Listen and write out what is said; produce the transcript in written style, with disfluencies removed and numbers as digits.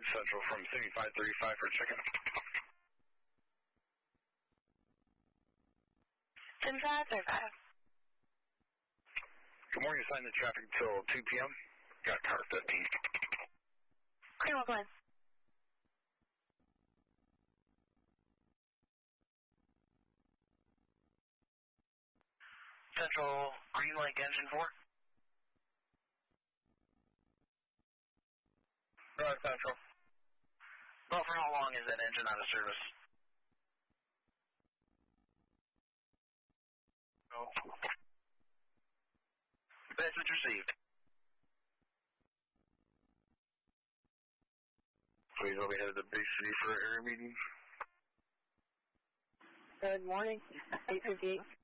Central from City 535 for check-in. 7535. Good morning, assign the traffic till 2 p.m. Got car 15. Greenwell Glen. Central Green Lake Engine 4. Right, Central. Well, for how long is that engine out of service? No. Message received. Please let me head to the big city for an area meeting. Good morning. 858.